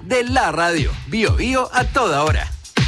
de la radio. Bio Bio a toda hora.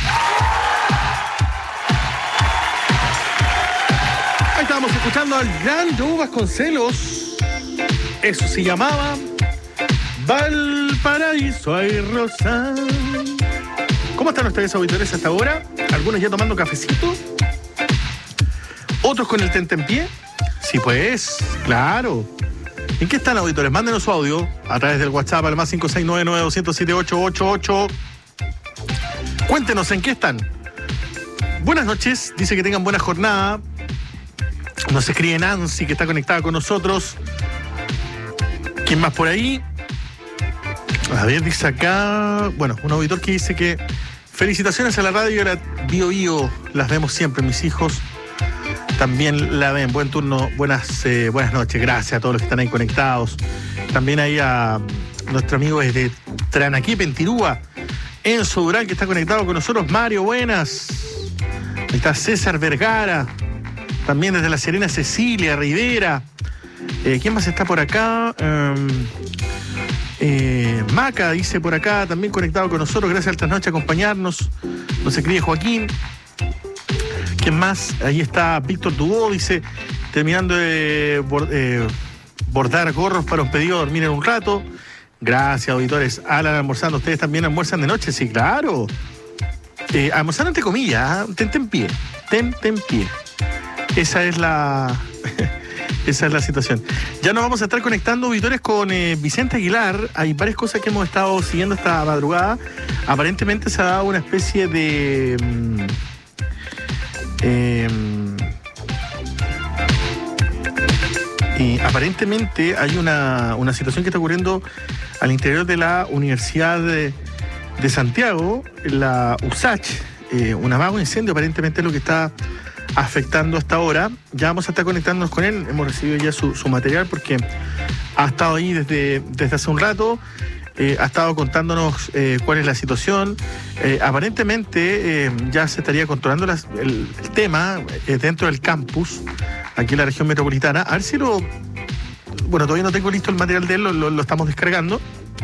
Ahí estábamos escuchando al gran Joe Vasconcelos. Eso se llamaba Valparaíso hay rosa. ¿Cómo están ustedes, auditores, hasta ahora? Algunos ya tomando cafecito, otros con el tentempié. Sí, pues, claro. ¿En qué están, auditores? Mándenos su audio a través del WhatsApp al más 569-900-7888. Cuéntenos en qué están. Buenas noches, dice que tengan buena jornada. Nos escribe Nancy, que está conectada con nosotros. ¿Quién más por ahí? A ver, dice acá... Bueno, un auditor que dice que felicitaciones a la radio y a la Bio Bio. Las vemos siempre, mis hijos también la ven. Buen turno, buenas noches. Gracias a todos los que están ahí conectados. También ahí a nuestro amigo desde Tranaquí, Pentirúa, Enzo Durán, que está conectado con nosotros. Mario, buenas. Ahí está César Vergara. También desde La Serena, Cecilia Rivera. ¿Quién más está por acá? Maca dice por acá, también conectado con nosotros. Gracias a Altas Noches acompañarnos. Nos escribe Joaquín. ¿Quién más? Ahí está Víctor Dubó, dice, terminando de bordar gorros para un pedido de dormir en un rato. Gracias, auditores. Alan almorzando. ¿Ustedes también almuerzan de noche? Sí, claro. Almorzando entre comillas, tentempié. Esa es la situación. Ya nos vamos a estar conectando, auditores, con Vicente Aguilar. Hay varias cosas que hemos estado siguiendo esta madrugada. Aparentemente se ha dado una especie de... aparentemente hay una situación que está ocurriendo al interior de la Universidad de Santiago, la USACH. Un amago incendio aparentemente es lo que está afectando hasta ahora. Ya vamos a estar conectándonos con él. Hemos recibido ya su material porque ha estado ahí desde hace un rato. Ha estado contándonos cuál es la situación. Aparentemente ya se estaría controlando el tema dentro del campus, aquí en la región metropolitana. A ver si bueno, todavía no tengo listo el material de él, lo estamos descargando.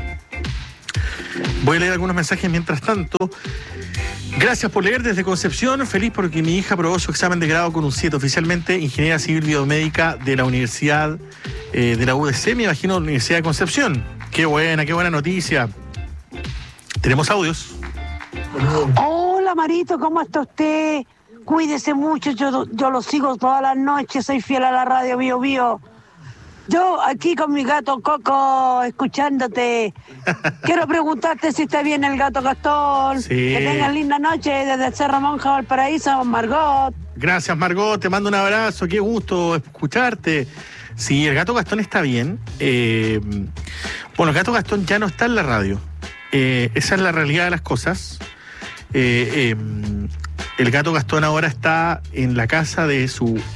Voy a leer algunos mensajes mientras tanto. Gracias por leer desde Concepción. Feliz porque mi hija aprobó su examen de grado con un 7 oficialmente. Ingeniera Civil Biomédica de la Universidad de la UDC, me imagino, Universidad de Concepción. Qué buena noticia. Tenemos audios. Hola, Marito, ¿cómo está usted? Cuídese mucho, yo lo sigo todas las noches, soy fiel a la radio Bio Bio. Yo aquí con mi gato Coco, escuchándote. Quiero preguntarte si está bien el gato Gastón. Sí. Que tengan linda noche desde el Cerro Monja, Valparaíso, Margot. Gracias, Margot, te mando un abrazo, qué gusto escucharte. Sí, el gato Gastón está bien. Bueno, el gato Gastón ya no está en la radio. Esa es la realidad de las cosas. El gato Gastón ahora está en la casa de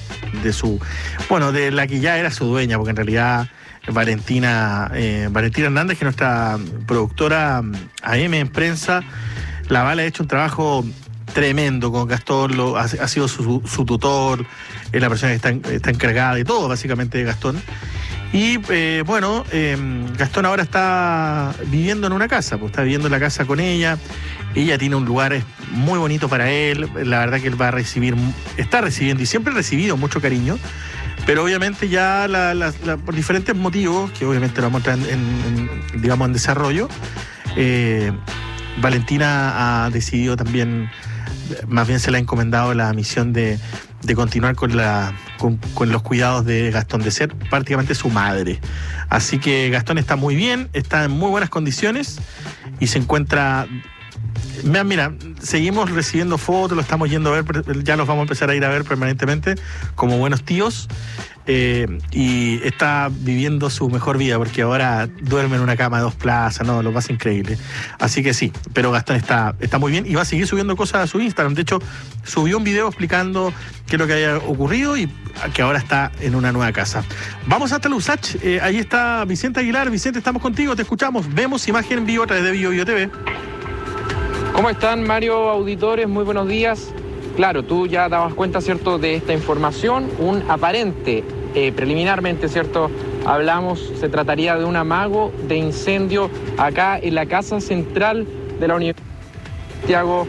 la que ya era su dueña, porque en realidad Valentina Hernández, que es nuestra productora AM en prensa, la Vale ha hecho un trabajo tremendo con Gastón, ha sido su tutor, es la persona que está encargada de todo, básicamente, de Gastón. Y Gastón ahora está viviendo en una casa, pues está viviendo en la casa con ella. Ella tiene un lugar muy bonito para él. La verdad que él está recibiendo y siempre ha recibido mucho cariño. Pero obviamente ya por diferentes motivos, que obviamente lo vamos a entrar en desarrollo, Valentina ha decidido también, más bien se le ha encomendado la misión de continuar con los cuidados de Gastón, de ser prácticamente su madre. Así que Gastón está muy bien, está en muy buenas condiciones y se encuentra... Mira, seguimos recibiendo fotos, lo estamos yendo a ver, ya los vamos a empezar a ir a ver permanentemente como buenos tíos. Y está viviendo su mejor vida porque ahora duerme en una cama de 2 plazas, no, lo pasa increíble. Así que sí, pero Gastón está muy bien y va a seguir subiendo cosas a su Instagram. De hecho, subió un video explicando qué es lo que había ocurrido y que ahora está en una nueva casa. Vamos hasta la USACH, ahí está Vicente Aguilar. Vicente, estamos contigo, te escuchamos, vemos imagen en vivo a través de Bio Bio TV. ¿Cómo están, Mario, auditores? Muy buenos días. Claro, tú ya dabas cuenta, ¿cierto?, de esta información, un aparente, preliminarmente, ¿cierto?, se trataría de un amago de incendio acá en la casa central de la Universidad de Santiago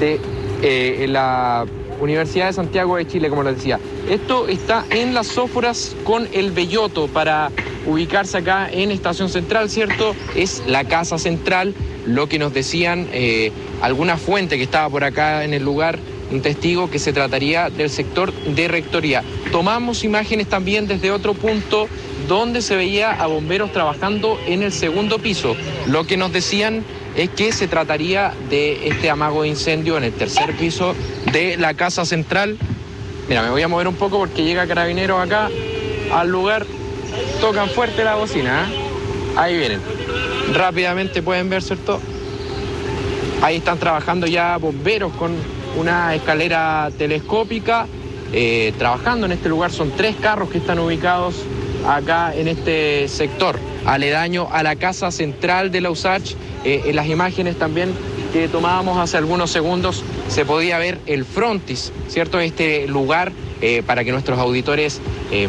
la Universidad de Santiago de Chile, como les decía. Esto está en Las Sóforas con El Belloto, para ubicarse acá en Estación Central, ¿cierto? Es la casa central, lo que nos decían alguna fuente que estaba por acá en el lugar, un testigo, que se trataría del sector de rectoría. Tomamos imágenes también desde otro punto donde se veía a bomberos trabajando en el segundo piso. Lo que nos decían es que se trataría de este amago de incendio en el tercer piso de la casa central. Mira, me voy a mover un poco porque llega Carabineros acá al lugar. Tocan fuerte la bocina, ¿eh? Ahí vienen. Rápidamente pueden ver, ¿cierto? Ahí están trabajando ya bomberos con una escalera telescópica. Trabajando en este lugar, son 3 carros que están ubicados acá en este sector, aledaño a la casa central de la USACH. En las imágenes también que tomábamos hace algunos segundos se podía ver el frontis, ¿cierto? Este lugar, para que nuestros auditores,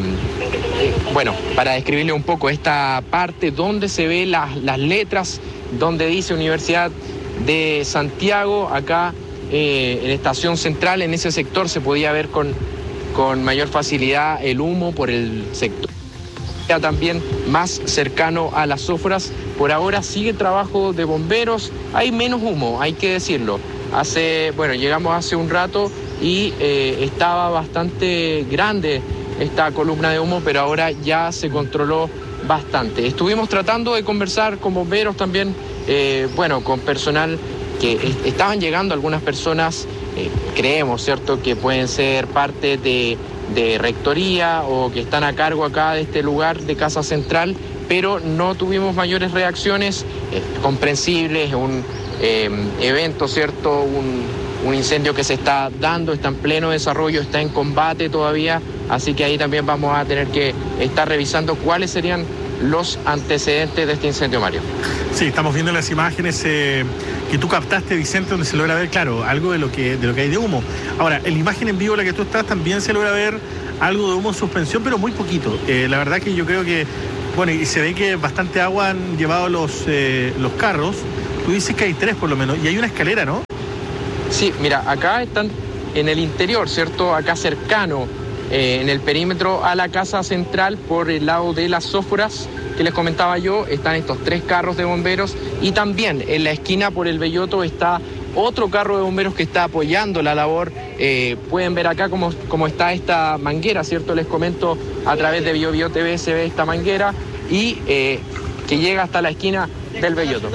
para describirle un poco esta parte donde se ve las letras, donde dice Universidad de Santiago, acá en Estación Central, en ese sector se podía ver con mayor facilidad el humo por el sector también más cercano a Las Sóforas. Por ahora sigue el trabajo de bomberos, hay menos humo, hay que decirlo. Llegamos hace un rato y estaba bastante grande esta columna de humo, pero ahora ya se controló bastante. Estuvimos tratando de conversar con bomberos también, con personal que estaban llegando, algunas personas, creemos, ¿cierto?, que pueden ser parte de rectoría o que están a cargo acá de este lugar de Casa Central, pero no tuvimos mayores reacciones. Comprensibles, un evento, ¿cierto?, un incendio que se está dando, está en pleno desarrollo, está en combate todavía, así que ahí también vamos a tener que estar revisando cuáles serían los antecedentes de este incendio, Mario. Sí, estamos viendo las imágenes que tú captaste, Vicente, donde se logra ver, claro, algo de lo que hay de humo. Ahora, en la imagen en vivo en la que tú estás también se logra ver algo de humo en suspensión, pero muy poquito. La verdad que yo creo que, y se ve que bastante agua han llevado los carros. Tú dices que hay 3 por lo menos, y hay una escalera, ¿no? Sí, mira, acá están en el interior, ¿cierto? Acá cercano, en el perímetro a la casa central, por el lado de Las Sóforas, que les comentaba yo, están estos 3 carros de bomberos, y también en la esquina por el Belloto está otro carro de bomberos que está apoyando la labor. Pueden ver acá cómo está esta manguera, ¿cierto? Les comento, a través de BioBio TV se ve esta manguera y que llega hasta la esquina del Belloto.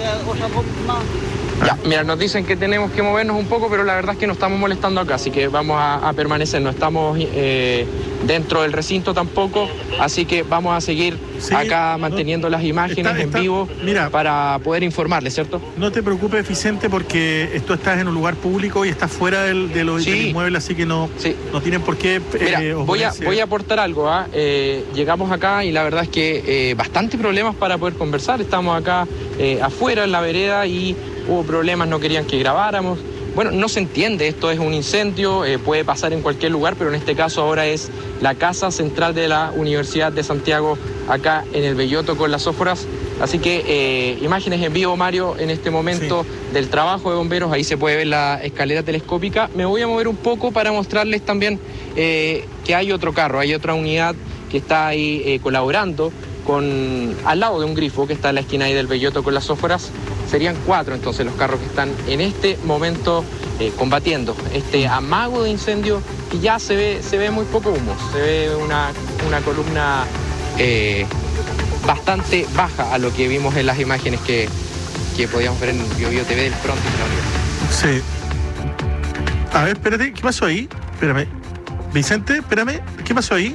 Ya, mira, nos dicen que tenemos que movernos un poco, pero la verdad es que nos estamos molestando acá, así que vamos a permanecer, no estamos dentro del recinto tampoco, así que vamos a seguir acá manteniendo las imágenes en vivo, mira, para poder informarles, ¿cierto? No te preocupes, Vicente, porque tú estás en un lugar público y estás fuera del inmueble, así que no tienen por qué... Mira, voy a aportar algo, llegamos acá y la verdad es que bastante problemas para poder conversar. Estamos acá afuera en la vereda y hubo problemas, no querían que grabáramos. Bueno, no se entiende, esto es un incendio, puede pasar en cualquier lugar, pero en este caso ahora es la casa central de la Universidad de Santiago, acá en el Belloto con Las Sóforas. Así que imágenes en vivo, Mario, en este momento del trabajo de bomberos. Ahí se puede ver la escalera telescópica. Me voy a mover un poco para mostrarles también que hay otro carro, hay otra unidad que está ahí colaborando al lado de un grifo que está en la esquina ahí del Belloto con Las Sóforas. Serían 4 entonces los carros que están en este momento combatiendo este amago de incendio, y ya se ve muy poco humo, se ve una columna bastante baja a lo que vimos en las imágenes que podíamos ver en BioBio TV del frontis de la universidad. Sí. A ver, espérate, ¿qué pasó ahí? Espérame. Vicente, espérame, ¿qué pasó ahí?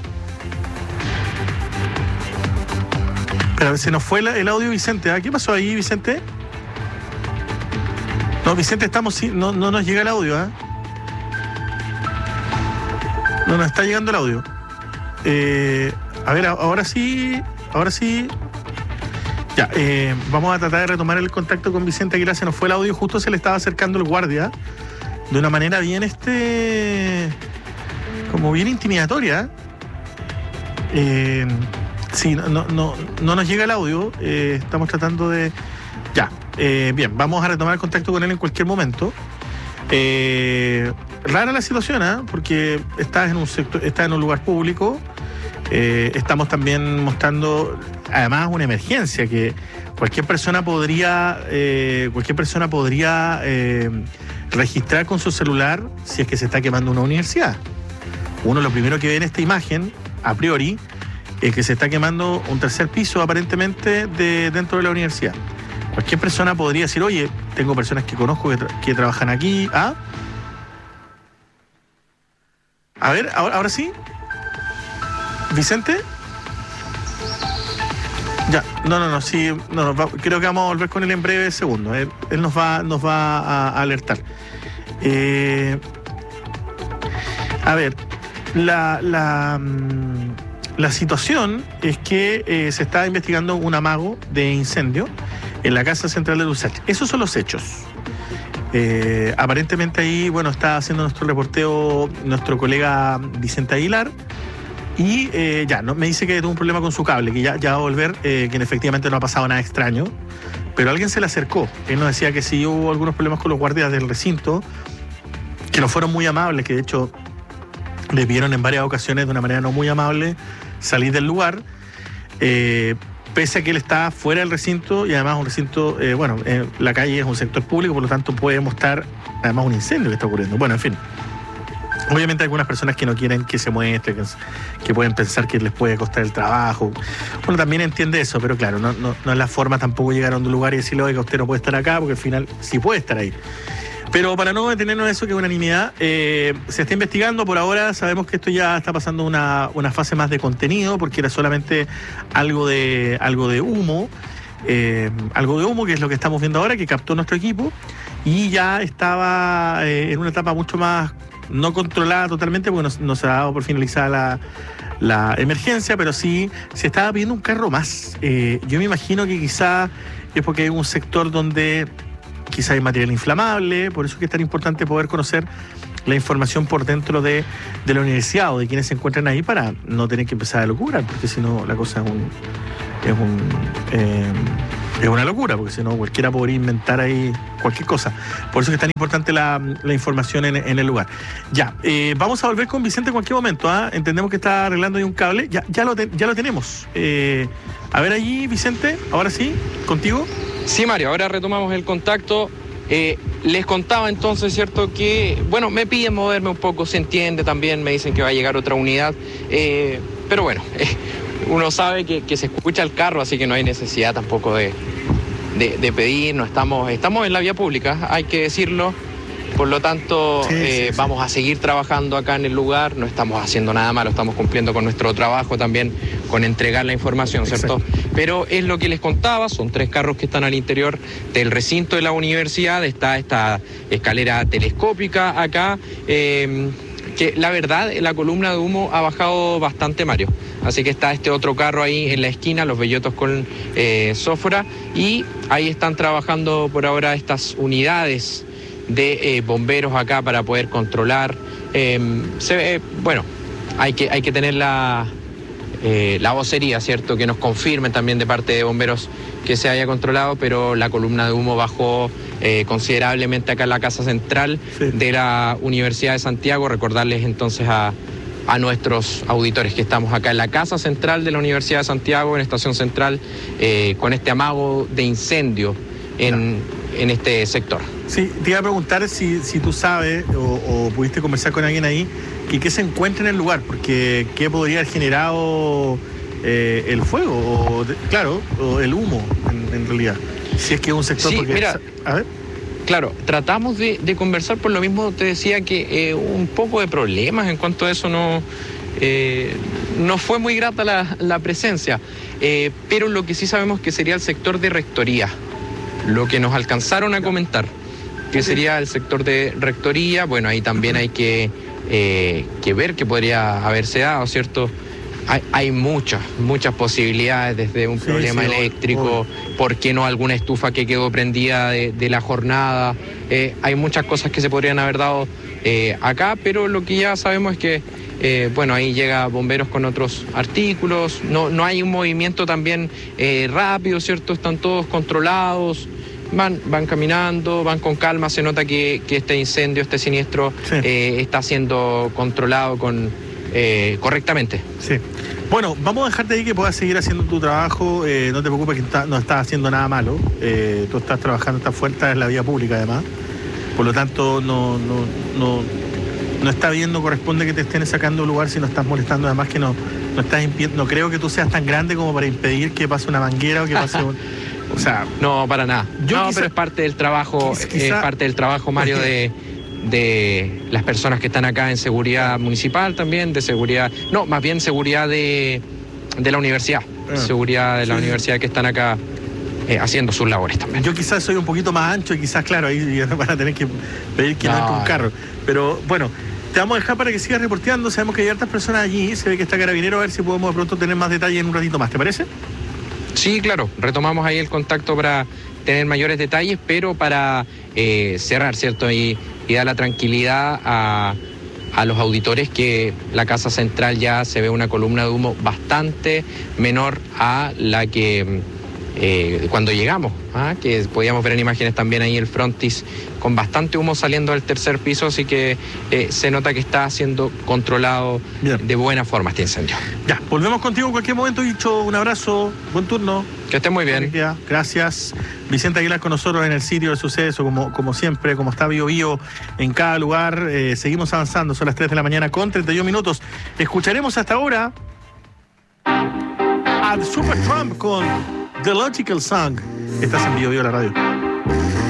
Espérame, se nos fue el audio, Vicente. ¿Qué pasó ahí, Vicente? No, Vicente, no nos llega el audio, No nos está llegando el audio. A ver, ahora sí. Ya, vamos a tratar de retomar el contacto con Vicente Aguilar. Se nos fue el audio, justo se le estaba acercando el guardia de una manera bien como bien intimidatoria. Sí, no nos llega el audio. Estamos tratando de... Ya, bien, vamos a retomar el contacto con él en cualquier momento. Rara la situación, porque estás en un lugar público. Estamos también mostrando, además, una emergencia que cualquier persona podría registrar con su celular si es que se está quemando una universidad. Uno lo primero que ve en esta imagen, a priori, es que se está quemando un tercer piso aparentemente dentro de la universidad. Cualquier persona podría decir, oye, tengo personas que conozco que trabajan aquí. A ver, ahora sí. ¿Vicente? Ya, sí, creo que vamos a volver con él en breve segundo. Él nos va a alertar. A ver, la situación es que se está investigando un amago de incendio en la Casa Central de Lusach. Esos son los hechos. Aparentemente ahí, está haciendo nuestro reporteo nuestro colega Vicente Aguilar. Y me dice que tuvo un problema con su cable, que ya va a volver, que efectivamente no ha pasado nada extraño, pero alguien se le acercó. Él nos decía que sí hubo algunos problemas con los guardias del recinto, que no fueron muy amables, que de hecho le pidieron en varias ocasiones de una manera no muy amable salir del lugar, pese a que él está fuera del recinto y además un recinto, la calle es un sector público, por lo tanto puede mostrar además un incendio que está ocurriendo. Bueno, en fin. Obviamente hay algunas personas que no quieren que se muestre, que pueden pensar que les puede costar el trabajo. Uno también entiende eso, pero claro, no es la forma tampoco llegar a un lugar y decirle, oiga, usted no puede estar acá, porque al final sí puede estar ahí. Pero para no detenernos eso, que es unanimidad, se está investigando. Por ahora sabemos que esto ya está pasando una fase más de contenido, porque era solamente algo de humo, que es lo que estamos viendo ahora, que captó nuestro equipo, y ya estaba en una etapa mucho más no controlada totalmente, porque no se ha dado por finalizada la emergencia, pero sí se estaba pidiendo un carro más. Yo me imagino que quizá es porque hay un sector donde quizá hay material inflamable, por eso es que es tan importante poder conocer la información por dentro de la universidad o de quienes se encuentran ahí, para no tener que empezar a locurar, porque si no la cosa es una locura, porque si no cualquiera podría inventar ahí cualquier cosa. Por eso es que es tan importante la información en el lugar. Ya, vamos a volver con Vicente en cualquier momento. Entendemos que está arreglando ahí un cable. Ya lo tenemos. A ver allí, Vicente, ahora sí, contigo. Sí, Mario, ahora retomamos el contacto. Les contaba entonces, ¿cierto? Que, me piden moverme un poco, se entiende también, me dicen que va a llegar otra unidad, pero uno sabe que se escucha el carro, así que no hay necesidad tampoco de pedir, no estamos en la vía pública, hay que decirlo. Por lo tanto, vamos a seguir trabajando acá en el lugar, no estamos haciendo nada malo, estamos cumpliendo con nuestro trabajo también, con entregar la información, ¿cierto? Exacto. Pero es lo que les contaba, son 3 carros que están al interior del recinto de la universidad, está esta escalera telescópica acá, que la verdad la columna de humo ha bajado bastante, Mario. Así que está este otro carro ahí en la esquina, los bellotos con sófora, y ahí están trabajando por ahora estas unidades de bomberos acá para poder controlar. Hay que tener la vocería, ¿cierto? Que nos confirmen también de parte de bomberos que se haya controlado, pero la columna de humo bajó considerablemente acá en la Casa Central de la Universidad de Santiago. Recordarles entonces a nuestros auditores que estamos acá en la Casa Central de la Universidad de Santiago, en Estación Central, con este amago de incendio en este sector. Sí, te iba a preguntar si tú sabes o pudiste conversar con alguien ahí que se encuentra en el lugar, porque qué podría haber generado el fuego, o el humo en realidad, si es que es un sector. Sí, porque, mira, a ver. Claro, tratamos de conversar, por lo mismo te decía que un poco de problemas en cuanto a eso, no fue muy grata la presencia, pero lo que sí sabemos que sería el sector de rectoría, lo que nos alcanzaron a comentar, que sería el sector de rectoría. Ahí también hay que ver qué podría haberse dado, ¿cierto? Hay muchas posibilidades, desde un problema eléctrico, ¿por qué no alguna estufa que quedó prendida de la jornada? Hay muchas cosas que se podrían haber dado acá, pero lo que ya sabemos es que, bueno, ahí llega bomberos con otros artículos, no hay un movimiento también rápido, ¿cierto? Están todos controlados. Van caminando, van con calma, se nota que este incendio, este siniestro, está siendo controlado correctamente. Sí. Bueno, vamos a dejarte ahí que puedas seguir haciendo tu trabajo, no te preocupes que no estás haciendo nada malo, tú estás trabajando, estás fuerte en la vía pública además, por lo tanto no está bien, no corresponde que te estén sacando un lugar si no estás molestando, además que no estás no creo que tú seas tan grande como para impedir que pase una manguera o que pase o sea, no, para nada. Pero es parte del trabajo, Mario, de las personas que están acá en seguridad municipal también, de seguridad, no, más bien seguridad de la universidad, seguridad de la universidad que están acá haciendo sus labores también. Yo quizás soy un poquito más ancho y quizás, claro, ahí van a tener que pedir que no entre un carro. Pero bueno, te vamos a dejar para que sigas reporteando, sabemos que hay hartas personas allí, se ve que está Carabinero, a ver si podemos de pronto tener más detalles en un ratito más, ¿te parece? Sí, claro, retomamos ahí el contacto para tener mayores detalles, pero para cerrar, ¿cierto? Y dar la tranquilidad a los auditores que la Casa Central ya se ve una columna de humo bastante menor a la que cuando llegamos, que podíamos ver en imágenes también ahí el frontis con bastante humo saliendo del tercer piso, así que se nota que está siendo controlado de buena forma este incendio. Ya, volvemos contigo en cualquier momento, Dicho, un abrazo, buen turno. Que esté muy bien. Gracias. Vicente Aguilar con nosotros en el sitio del suceso, como siempre, como está Bio Bio en cada lugar. Seguimos avanzando, son las 3 de la mañana con 31 minutos. Escucharemos hasta ahora a Super Trump con The Logical Song. Estás en Bio Bio, la radio.